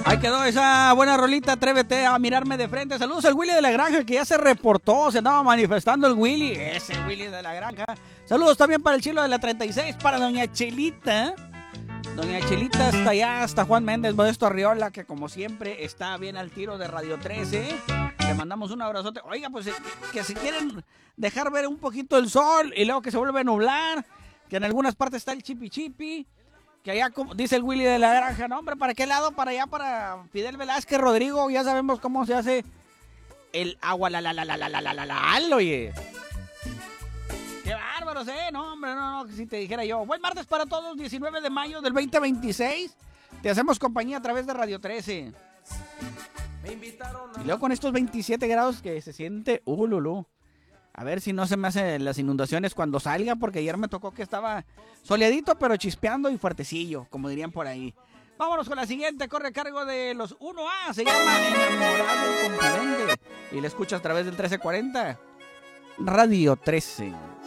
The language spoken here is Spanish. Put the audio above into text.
Ahí quedó esa buena rolita, atrévete a mirarme de frente. Saludos al Willy de la Granja, que ya se reportó, se andaba manifestando el Willy, ese Willy de la Granja. Saludos también para el Chilo de la 36, para Doña Chelita. Doña Chelita hasta allá, hasta Juan Méndez, Modesto Arriola, que como siempre está bien al tiro de Radio 13. Le mandamos un abrazote. Oiga, pues que si quieren dejar ver un poquito el sol y luego que se vuelve a nublar, que en algunas partes está el chipi chipi, que allá, como dice el Willy de la Granja, no hombre, ¿para qué lado? Para allá, para Fidel Velázquez, Rodrigo, ya sabemos cómo se hace el agua, oye. Qué bárbaros, no, hombre, no, si te dijera yo. Buen martes para todos, 19 de mayo del 2026. Te hacemos compañía a través de Radio 13. Y luego con estos 27 grados que se siente, lulú. A ver si no se me hacen las inundaciones cuando salga, porque ayer me tocó que estaba soleadito, pero chispeando y fuertecillo, como dirían por ahí. Vámonos con la siguiente, corre a cargo de los 1A, se llama Enamorado Continente. Y la escuchas a través del 1340, Radio 13.